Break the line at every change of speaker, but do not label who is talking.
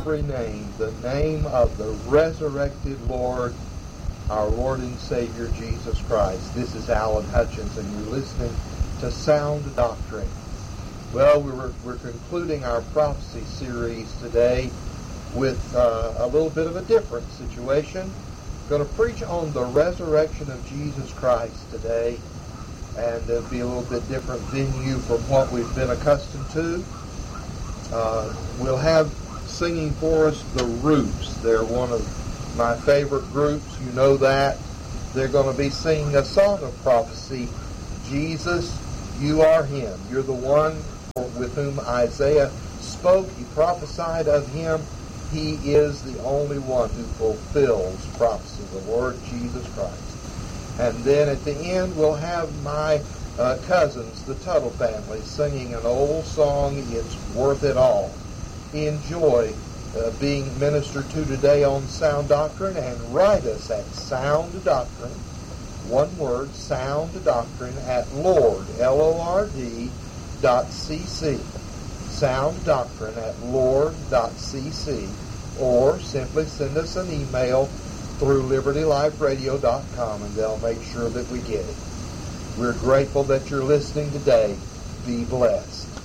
every name, the name of the resurrected Lord, our Lord and Savior, Jesus Christ. This is Alan Hutchins, and you're listening to Sound Doctrine. Well, we're concluding our prophecy series today with a little bit of a different situation. I'm going to preach on the resurrection of Jesus Christ today, and it'll be a little bit different venue from what we've been accustomed to. We'll have singing for us the Roots. They're one of my favorite groups. You know that. They're going to be singing a song of prophecy. Jesus, you are Him. You're the one with whom Isaiah spoke. He prophesied of Him. He is the only one who fulfills prophecy, the Lord Jesus Christ. And then at the end, we'll have my cousins, the Tuttle family, singing an old song, It's Worth It All. Enjoy being ministered to today on Sound Doctrine, and write us at Sound Doctrine, one word, Sound Doctrine, at Lord, Lord.cc. Sound Doctrine at Lord.cc, or simply send us an email through LibertyLifeRadio.com, and they'll make sure that we get it. We're grateful that you're listening today. Be blessed.